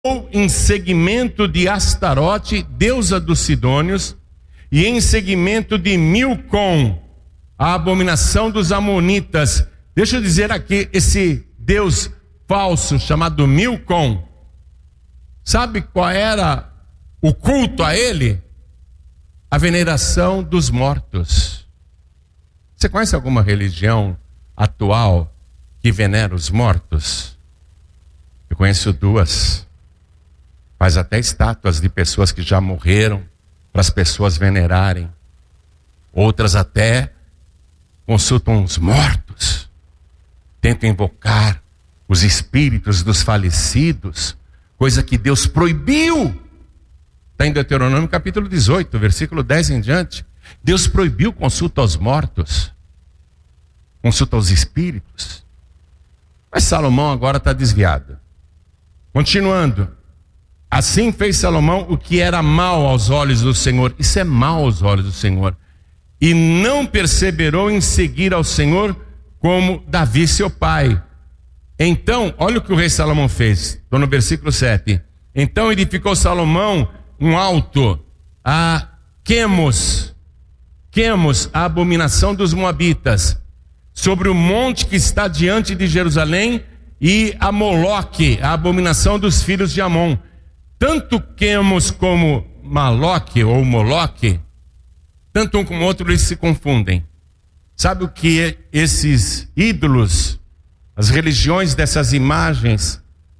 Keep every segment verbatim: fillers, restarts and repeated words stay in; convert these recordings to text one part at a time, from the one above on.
em seguimento de Astarote, deusa dos Sidônios, e em seguimento de Milcom, a abominação dos Amonitas. Deixa eu dizer aqui, esse deus falso chamado Milcom, sabe qual era o culto a ele? A veneração dos mortos. Você conhece alguma religião atual que venera os mortos? Eu conheço duas. Faz até estátuas de pessoas que já morreram para as pessoas venerarem. Outras até consultam os mortos, tentam invocar os espíritos dos falecidos, coisa que Deus proibiu. Está em Deuteronômio capítulo dezoito, versículo dez em diante. Deus proibiu consulta aos mortos, consulta aos espíritos. Mas Salomão agora está desviado. Continuando. Assim fez Salomão o que era mal aos olhos do Senhor. Isso é mal aos olhos do Senhor. E não perseverou em seguir ao Senhor como Davi seu pai. Então, olha o que o rei Salomão fez. Estou no versículo sete. Então edificou Salomão um alto a Quemos, Quemos, a abominação dos moabitas, sobre o monte que está diante de Jerusalém, e a Moloque, a abominação dos filhos de Amon. Tanto Quemos como Maloque ou Moloque, tanto um como o outro eles se confundem. Sabe o que esses ídolos, as religiões dessas imagens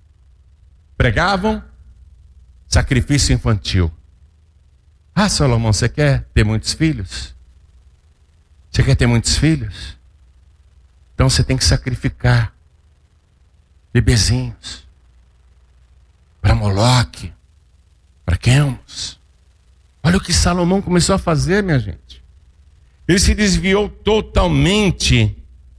pregavam? Sacrifício infantil. Ah, Salomão, você quer ter muitos filhos? Você quer ter muitos filhos? Então você tem que sacrificar bebezinhos para Moloque, para Quemos. Olha o que Salomão começou a fazer, minha gente. Ele se desviou totalmente,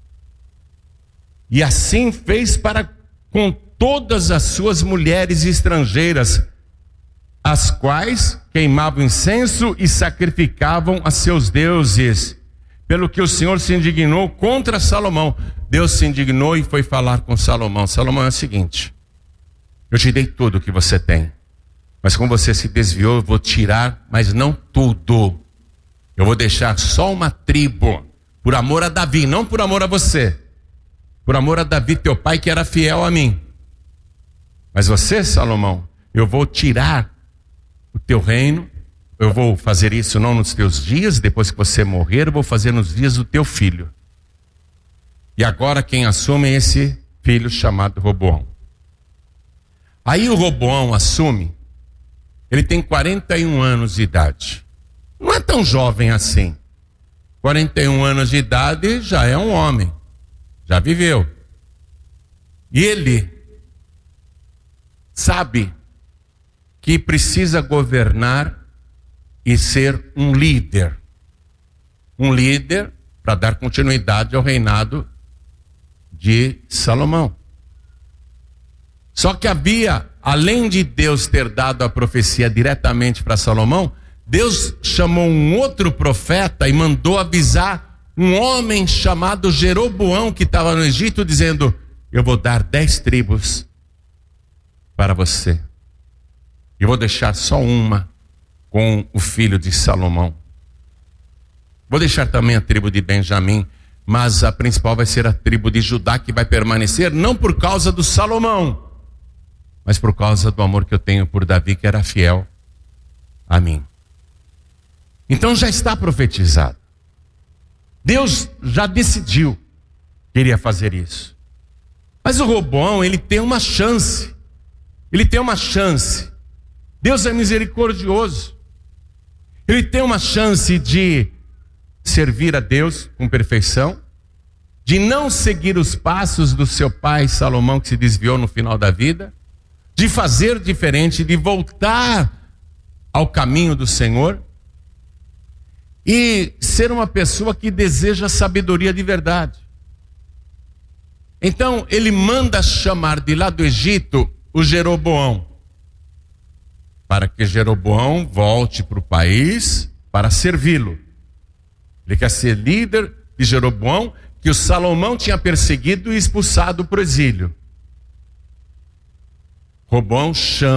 e assim fez para com todas as suas mulheres estrangeiras, as quais queimavam incenso e sacrificavam a seus deuses, pelo que o Senhor se indignou contra Salomão. Deus se indignou e foi falar com Salomão. Salomão, é o seguinte: eu te dei tudo o que você tem, mas como você se desviou, eu vou tirar, mas não tudo. Eu vou deixar só uma tribo, por amor a Davi, não por amor a você, por amor a Davi teu pai, que era fiel a mim. Mas você, Salomão, eu vou tirar o teu reino. Eu vou fazer isso não nos teus dias, depois que você morrer, eu vou fazer nos dias do teu filho. E agora quem assume é esse filho chamado Roboão. Aí o Roboão assume, ele tem quarenta e um anos de idade. Não é tão jovem assim. quarenta e um anos de idade já é um homem, já viveu. E ele sabe que precisa governar e ser um líder. Um líder para dar continuidade ao reinado de Salomão. Só que havia, além de Deus ter dado a profecia diretamente para Salomão, Deus chamou um outro profeta e mandou avisar um homem chamado Jeroboão, que estava no Egito, dizendo: eu vou dar dez tribos para você. Eu vou deixar só uma com o filho de Salomão. Vou deixar também a tribo de Benjamim, mas a principal vai ser a tribo de Judá, que vai permanecer não por causa do Salomão, mas por causa do amor que eu tenho por Davi, que era fiel a mim. Então já está profetizado. Deus já decidiu que iria fazer isso. Mas o Roboão, ele tem uma chance. Ele tem uma chance. Deus é misericordioso. Ele tem uma chance de servir a Deus com perfeição, de não seguir os passos do seu pai Salomão, que se desviou no final da vida, de fazer diferente, de voltar ao caminho do Senhor e ser uma pessoa que deseja sabedoria de verdade. Então ele manda chamar de lá do Egito o Jeroboão, para que Jeroboão volte para o país para servi-lo. Ele quer ser líder de Jeroboão, que o Salomão tinha perseguido e expulsado para o exílio. Roboão chama